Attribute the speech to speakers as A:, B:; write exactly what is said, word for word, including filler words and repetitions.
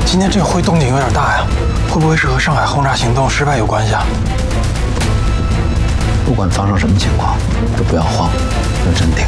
A: 今天这个会动静有点大呀，会不会是和上海轰炸行动失败有关系啊？
B: 不管发生什么情况，都不要慌，要镇定。